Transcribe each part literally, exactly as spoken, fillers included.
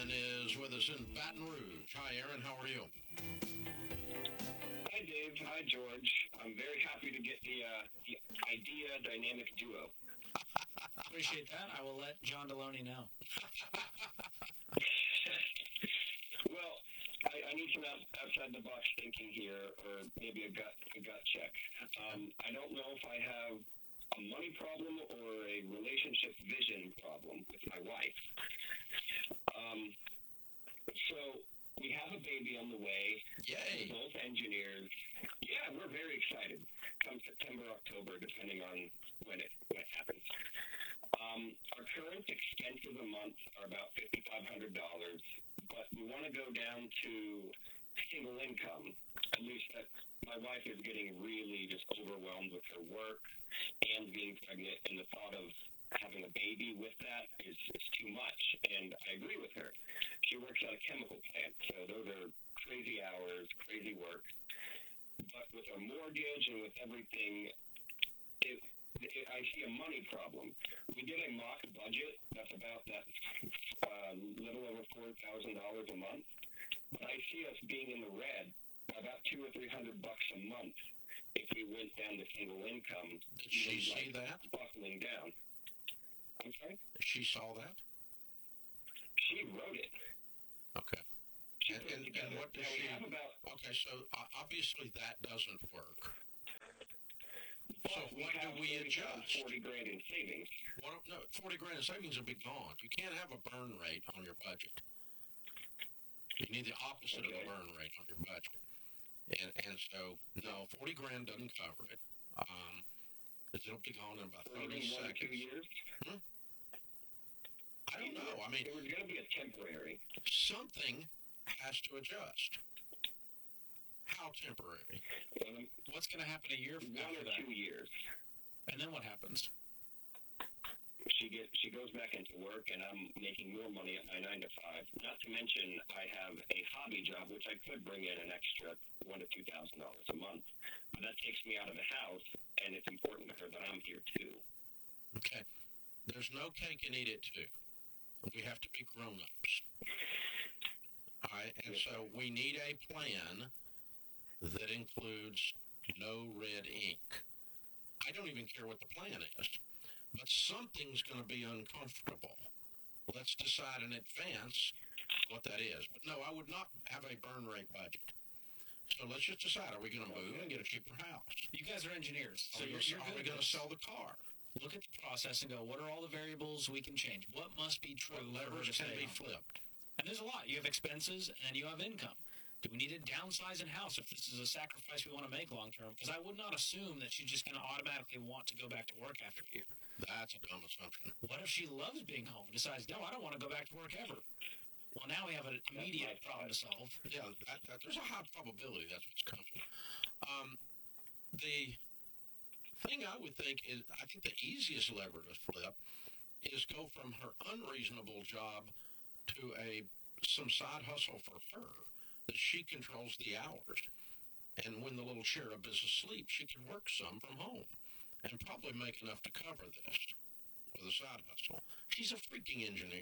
Aaron is with us in Baton Rouge. Hi, Aaron. How are you? Hi, Dave. Hi, George. I'm very happy to get the uh, the idea dynamic duo. Appreciate that. I will let John Deloney know. Well, I, I need some out, outside the box thinking here, or maybe a gut a gut check. Um, I don't know if I have a money problem or a relationship vision problem with my wife. Um, so we have a baby on the way. Yay! We're both engineers. Yeah, we're very excited. Come September, October, depending on when it when it happens. Um, our current expenses a month are about fifty-five hundred dollars, but we want to go down to single income. At least that my wife is getting really just overwhelmed with her work and being pregnant, and the thought of having a baby with that is, is too much. And I agree with her. She works at a chemical plant, so those are crazy hours, crazy work. But with our mortgage and with everything, it, it, I see a money problem. We did a mock budget that's about that uh, little over four thousand dollars a month. But I see us being in the red by about two or three hundred bucks a month if we went down to single income. Did she even, see like, that? Buckling down. I'm sorry? She saw that? She wrote it. Okay. She And, put and, it together. and what does Now, we she... have about, Okay, so uh, obviously that doesn't work. So but we what do have we maybe adjust? forty grand in savings. What, no, forty grand in savings will be gone. You can't have a burn rate on your budget. You need the opposite of a Okay. burn rate on your budget. And and so, no, forty grand doesn't cover it. Um, 'cause it'll be gone in about For thirty maybe one or two seconds. years. I don't know. I mean, It was going to be a temporary. something has to adjust. How temporary? Um, What's going to happen a year one after or that? two years. And then what happens? She get she goes back into work, and I'm making more money at my nine to five. Not to mention, I have a hobby job, which I could bring in an extra one to two thousand dollars a month. But that takes me out of the house, and it's important to her that I'm here too. Okay. There's no cake and eat it too. We have to be grown-ups. All right, and so we need a plan that includes no red ink. I don't even care what the plan is, but something's going to be uncomfortable. Let's decide in advance what that is. But no, I would not have a burn rate budget. So let's just decide, are we going to move and get a cheaper house? You guys are engineers, so Are we you're, gonna- you're are we good going at to this. sell the car? Look at the process and go, what are all the variables we can change? What must be true What for her levers to can stay be home? flipped? And there's a lot. You have expenses and you have income. Do we need to downsize in house if this is a sacrifice we want to make long term? Because I would not assume that she's just going to automatically want to go back to work after a year. That's a dumb assumption. What if she loves being home and decides, no, I don't want to go back to work ever? Well, now we have an immediate problem to solve. Yeah, that, that, there's a high probability that's what's coming. Um, the thing I would think is, I think the easiest lever to flip is go from her unreasonable job to a some side hustle for her that she controls the hours. And when the little cherub is asleep, she can work some from home and probably make enough to cover this with a side hustle. She's a freaking engineer.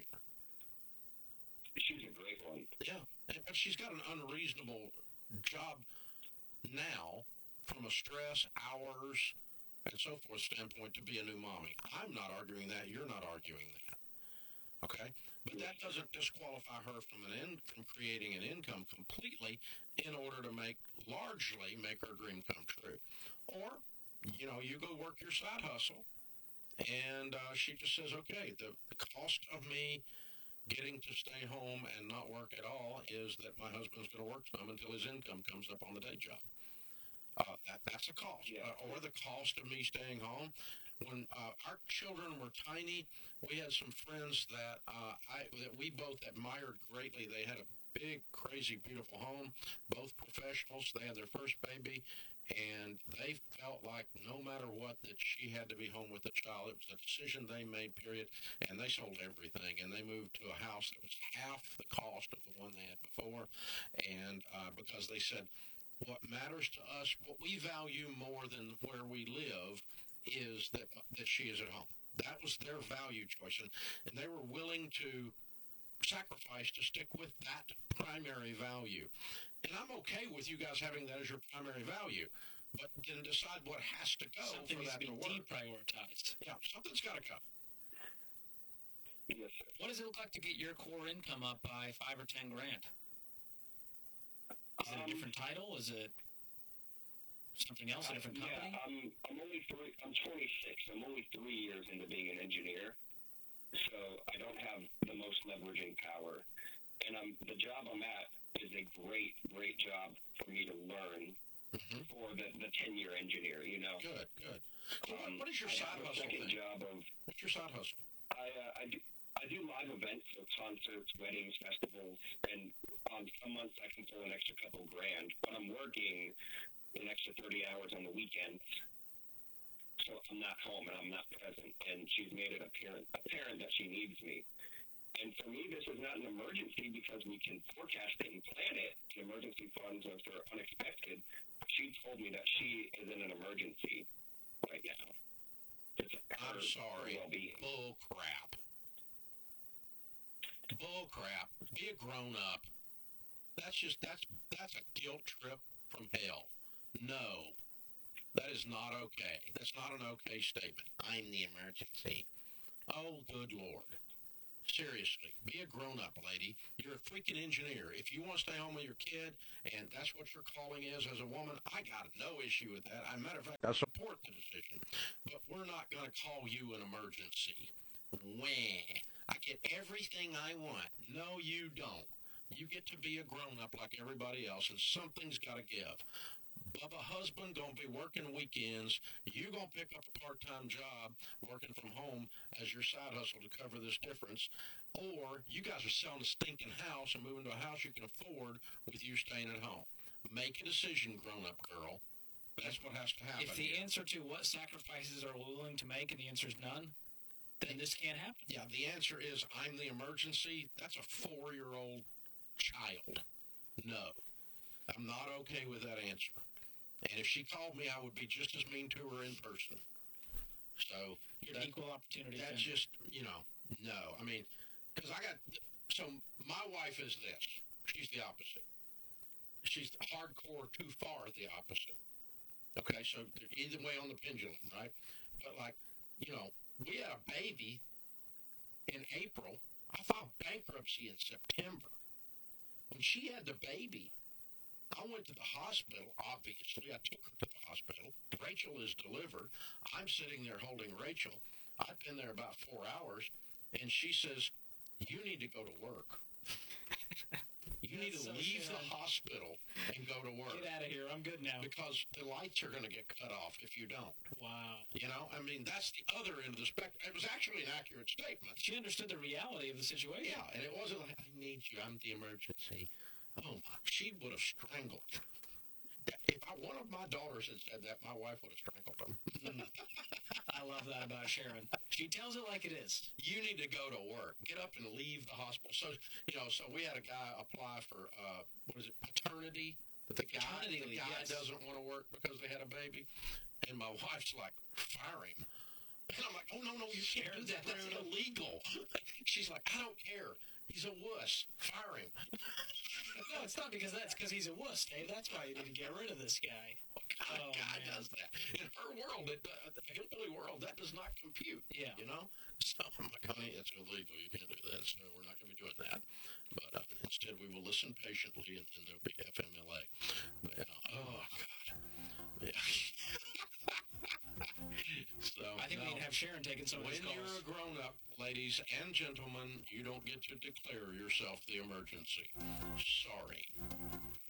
She's a great one. Yeah, and- but she's got an unreasonable job now from a stress, hours, and so forth standpoint to be a new mommy. I'm not arguing that. You're not arguing that. Okay? But that doesn't disqualify her from an in, from creating an income completely in order to make, largely make her dream come true. Or, you know, you go work your side hustle, and uh, she just says, okay, the, the cost of me getting to stay home and not work at all is that my husband's going to work some until his income comes up on the day job. Uh, that that's a cost. Yeah. Uh, or the cost of me staying home. When uh, our children were tiny, we had some friends that uh, I that we both admired greatly. They had a big, crazy, beautiful home, both professionals. They had their first baby, and they felt like no matter what that she had to be home with the child. It was a decision they made, period, and they sold everything, and they moved to a house that was half the cost of the one they had before, and uh, because they said, what matters to us, what we value more than where we live, is that that she is at home. That was their value choice, and, and they were willing to sacrifice to stick with that primary value. And I'm okay with you guys having that as your primary value, but then decide what has to go Something for needs that to to be work. deprioritized. Yeah, something's got to go. Yes, sir. What does it look like to get your core income up by five or ten grand? Is it a Um, different title? Is it something else, a different Uh, company? Yeah, I'm I'm only three. I'm twenty-six. I'm only three years into being an engineer, so I don't have the most leveraging power. And I'm the job I'm at is a great, great job for me to learn Mm-hmm. for the the ten-year engineer. You know. Good, good. So what, Um, what is your I side have a hustle second thing? job of What's your side hustle? I uh, I do. I do live events, so concerts, weddings, festivals, and on some months I can pull an extra couple grand. But I'm working an extra thirty hours on the weekends, so I'm not home and I'm not present. And she's made it apparent, apparent that she needs me. And for me, this is not an emergency because we can forecast it and plan it. The emergency funds are for unexpected. She told me that she is in an emergency right now. It's her, I'm sorry. her well-being. Bull crap. Bull crap. Be a grown up. That's just that's that's a guilt trip from hell. No. That is not okay. That's not an okay statement. I'm the emergency. Oh, good Lord. Seriously, be a grown-up, lady. You're a freaking engineer. If you want to stay home with your kid, and that's what your calling is as a woman, I got no issue with that. As a matter of fact, I support the decision. But we're not going to call you an emergency. Wah. I get everything I want. No, you don't. You get to be a grown-up like everybody else, and something's got to give. Bubba husband gonna be working weekends. You gonna pick up a part-time job working from home as your side hustle to cover this difference, or you guys are selling a stinking house and moving to a house you can afford with you staying at home. Make a decision, grown-up girl. That's what has to happen. If the here. answer to what sacrifices are we willing to make and the answer is none, then this can't happen. Yeah, the answer is I'm the emergency. That's a four-year-old child. No, I'm not okay with that answer. And if she called me, I would be just as mean to her in person. So You're an that, equal opportunity. that's offender. just, you know, no. I mean, because I got, so my wife is this. She's the opposite. She's hardcore too far the opposite. Okay, so they're either way on the pendulum, right? But like, you know, we had a baby in April. I filed bankruptcy in September. When she had the baby, I went to the hospital, obviously. I took her to the hospital. Rachel is delivered. I'm sitting there holding Rachel. I've been there about four hours, and she says, you need to go to work. You need to That's so leave the sad. hospital and go to work. Get out of here. I'm good now. Because the lights are going to get cut off if you don't. Wow. You know, I mean, that's the other end of the spectrum. It was actually an accurate statement. She understood the reality of the situation. Yeah, and it wasn't like, I need you, I'm the emergency. Oh, my, she would have strangled. If I, one of my daughters had said that, my wife would have strangled them. I love that about Sharon. She tells it like it is. You need to go to work. Get up and leave the hospital. So, you know, so we had a guy apply for, uh, what is it, paternity? That the guy, Paternity the leave, guy yes. doesn't want to work because they had a baby. And my wife's like, fire him. And I'm like, oh, no, no, you can't do Sharon's that. That's brutal. illegal. She's like, I don't care. He's a wuss. Fire him. No, it's not because that's because he's a wuss, Dave. That's why you need to get rid of this guy. What kind Oh, of guy man. does that? In her world, it, uh, the hillbilly world, that does not compute. Yeah. You know? So I'm like, honey, it's illegal. You can't do that. So we're not going to be doing that. But uh, instead, we will listen patiently, and then there'll be F M L A. But, uh, oh, God. Yeah. So, I think we no. need to have Sharon taking some of When these calls. you're a grown-up, ladies and gentlemen, you don't get to declare yourself the emergency. Sorry.